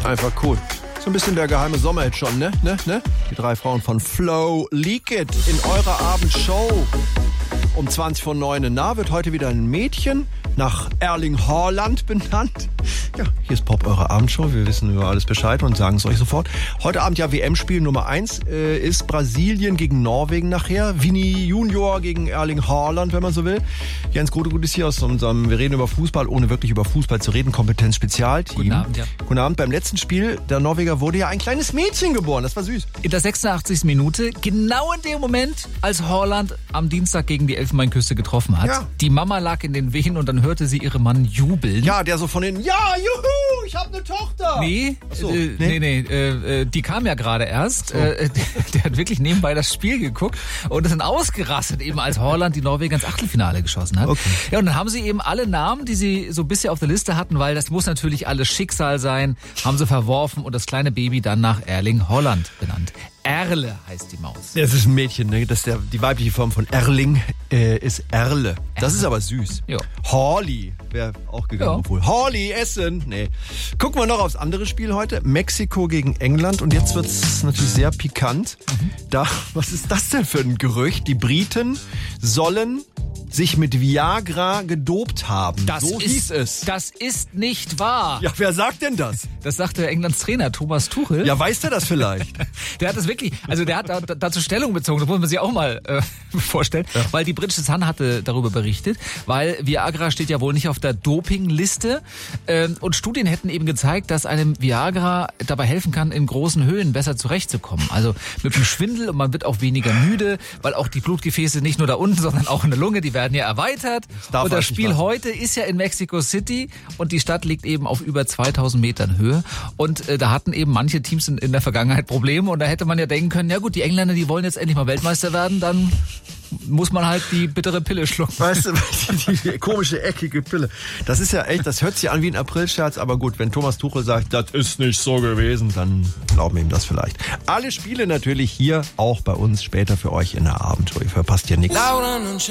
Einfach cool. So ein bisschen der geheime Sommerhit schon, ne? Die 3 Frauen von Flow. Leak It in eurer Abendshow. Um 20:09 Na wird heute wieder ein Mädchen nach Erling Haaland benannt. Ja, hier ist Pop, eure Abendshow. Wir wissen über alles Bescheid und sagen es euch sofort. Heute Abend ja WM-Spiel Nummer 1 ist Brasilien gegen Norwegen nachher. Vini Junior gegen Erling Haaland, wenn man so will. Jens Grotegut ist hier aus unserem Wir reden über Fußball, ohne wirklich über Fußball zu reden. Kompetenz-Spezialteam. Guten Abend, ja. Guten Abend. Beim letzten Spiel der Norweger wurde ja ein kleines Mädchen geboren. Das war süß. In der 86. Minute, genau in dem Moment, als Haaland am Dienstag gegen die Elfenbeinküste getroffen hat. Ja. Die Mama lag in den Wehen und dann hörte sie ihren Mann jubeln. Ja, der so von hinten, ja, juhu, ich hab eine Tochter. Nee, so, die kam ja gerade erst. So. Der hat wirklich nebenbei das Spiel geguckt und ist dann ausgerastet, eben als Haaland die Norweger ins Achtelfinale geschossen hat. Okay. Ja, und dann haben sie eben alle Namen, die sie so bisher auf der Liste hatten, weil das muss natürlich alles Schicksal sein, haben sie verworfen und das kleine Baby dann nach Erling Haaland benannt. Erle heißt die Maus. Das ist ein Mädchen, ne? Das ist die weibliche Form von Erling ist Erle. Das ist aber süß. Jo. Hawley wäre auch gegangen, ja. Obwohl. Hawley, Essen. Nee. Gucken wir noch aufs andere Spiel heute. Mexiko gegen England. Und jetzt wird's natürlich sehr pikant. Was ist das denn für ein Gerücht? Die Briten sollen sich mit Viagra gedopt haben. So hieß es. Das ist nicht wahr. Ja, wer sagt denn das? Das sagte Englands Trainer Thomas Tuchel. Ja, weiß der das vielleicht? Der hat das wirklich, also der hat dazu Stellung bezogen, das muss man sich auch mal vorstellen, ja. Weil die britische Sun hatte darüber berichtet, weil Viagra steht ja wohl nicht auf der Dopingliste und Studien hätten eben gezeigt, dass einem Viagra dabei helfen kann, in großen Höhen besser zurechtzukommen. Also mit dem Schwindel und man wird auch weniger müde, weil auch die Blutgefäße nicht nur da unten, sondern auch in der Lunge, die werden ja erweitert. Und das Spiel heute ist ja in Mexico City und die Stadt liegt eben auf über 2000 Metern Höhe. Und da hatten eben manche Teams in der Vergangenheit Probleme und da hätte man ja denken können, ja gut, die Engländer, die wollen jetzt endlich mal Weltmeister werden, dann muss man halt die bittere Pille schlucken. Weißt du, die komische, eckige Pille. Das ist ja echt, das hört sich an wie ein Aprilscherz, aber gut, wenn Thomas Tuchel sagt, das ist nicht so gewesen, dann glauben wir ihm das vielleicht. Alle Spiele natürlich hier, auch bei uns, später für euch in der Abendshow. Ihr verpasst ja nichts.